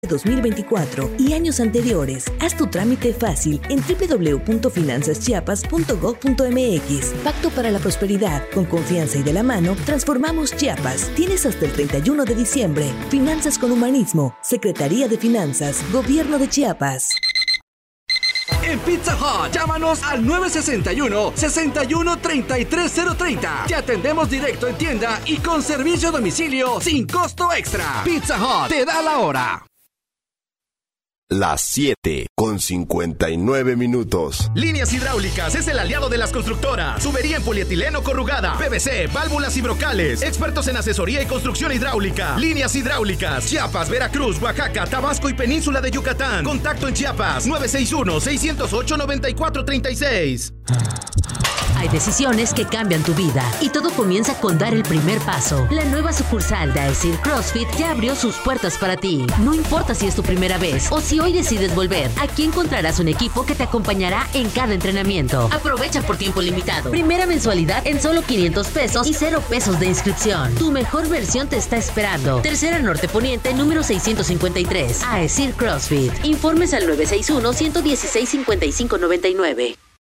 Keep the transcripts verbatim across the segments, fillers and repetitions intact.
dos mil veinticuatro y años anteriores. Haz tu trámite fácil en doble u doble u doble u punto finanzas chiapas punto gob punto eme equis. Pacto para la prosperidad. Con confianza y de la mano, transformamos Chiapas. Tienes hasta el treinta y uno de diciembre. Finanzas con humanismo. Secretaría de Finanzas. Gobierno de Chiapas. En Pizza Hut, llámanos al nueve sesenta y uno, sesenta y uno, treinta y tres cero treinta. Te atendemos directo en tienda y con servicio a domicilio sin costo extra. Pizza Hut te da la hora. Las siete con cincuenta y nueve minutos. Líneas Hidráulicas es el aliado de las constructoras. Tubería en polietileno corrugada, P V C, válvulas y brocales. Expertos en asesoría y construcción hidráulica. Líneas Hidráulicas, Chiapas, Veracruz, Oaxaca, Tabasco y Península de Yucatán. Contacto en Chiapas, nueve seis uno, seis cero ocho, nueve cuatro tres seis. Hay decisiones que cambian tu vida y todo comienza con dar el primer paso. La nueva sucursal de AESIR CrossFit ya abrió sus puertas para ti. No importa si es tu primera vez o si hoy decides volver, aquí encontrarás un equipo que te acompañará en cada entrenamiento. Aprovecha por tiempo limitado. Primera mensualidad en solo quinientos pesos y cero pesos de inscripción. Tu mejor versión te está esperando. Tercera Norte Poniente, número seiscientos cincuenta y tres. AESIR CrossFit. Informes al nueve seis uno, uno uno seis, cinco cinco nueve nueve.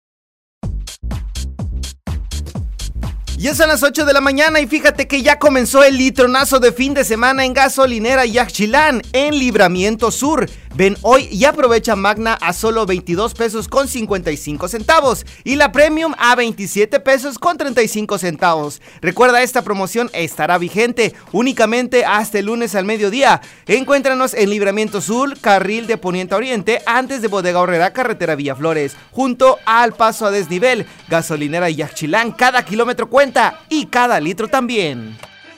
Ya son las ocho de la mañana y fíjate que ya comenzó el litronazo de fin de semana en gasolinera Yaxchilán, en Libramiento Sur. Ven hoy y aprovecha Magna a solo veintidós pesos con cincuenta y cinco centavos y la Premium a veintisiete pesos con treinta y cinco centavos. Recuerda, esta promoción estará vigente únicamente hasta el lunes al mediodía. Encuéntranos en Libramiento Sur, carril de Poniente a Oriente, antes de Bodega Horrera, carretera Villaflores, junto al paso a desnivel. Gasolinera Yaxchilán, cada kilómetro cuenta y cada litro también.